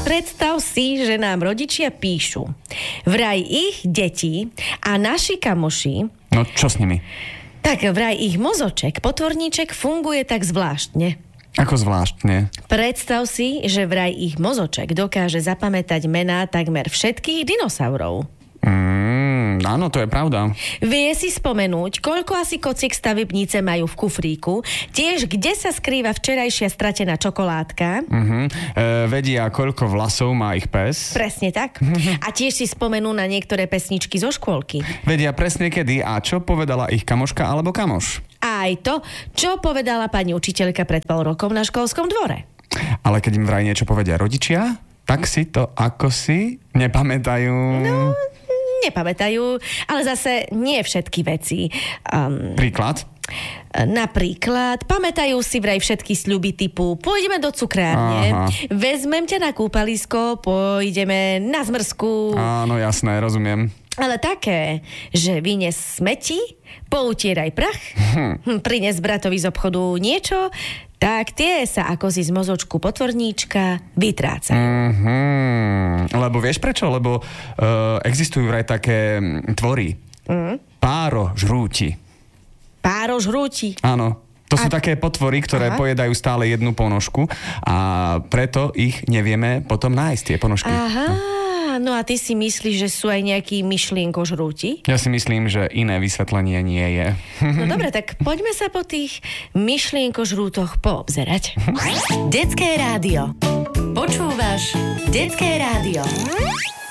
Predstav si, že nám rodičia píšu. Vraj ich deti a naši kamoši... No, čo s nimi? Tak vraj ich mozoček, potvorníček, funguje tak zvláštne. Ako zvláštne? Predstav si, že vraj ich mozoček dokáže zapamätať mená takmer všetkých dinosaurov. Áno, to je pravda. Vie si spomenúť, koľko asi kociek stavebnice majú v kufríku, tiež kde sa skrýva včerajšia stratená čokoládka. Vedia, koľko vlasov má ich pes. Presne tak. A tiež si spomenú na niektoré pesničky zo škôlky. Vedia presne kedy a čo povedala ich kamoška alebo kamoš. Aj to, čo povedala pani učiteľka pred pol rokom na školskom dvore. Ale keď im vraj niečo povedia rodičia, tak si to ako si nepamätajú. No, nepamätajú, ale zase nie všetky veci. Príklad? Napríklad, pamätajú si vraj všetky sľuby typu pôjdeme do cukrárne, vezmem ťa na kúpalisko, pôjdeme na zmrzku. Áno, jasné, rozumiem. Ale také, že vynies smeti, poutieraj prach, prines bratovi z obchodu niečo, tak tie sa ako si z mozočku potvorníčka vytrácajú. Lebo vieš prečo? Lebo existujú vraj také tvory. Párožrúti. Párožrúti? Áno. To sú také potvory, ktoré pojedajú stále jednu ponožku a preto ich nevieme potom nájsť, tie ponožky. No a ty si myslíš, že sú aj nejakí myšlienkožrúti? Ja si myslím, že iné vysvetlenie nie je. No dobre, tak poďme sa po tých myšlienkožrútoch poobzerať. Detské rádio. Počúvaš Detské rádio.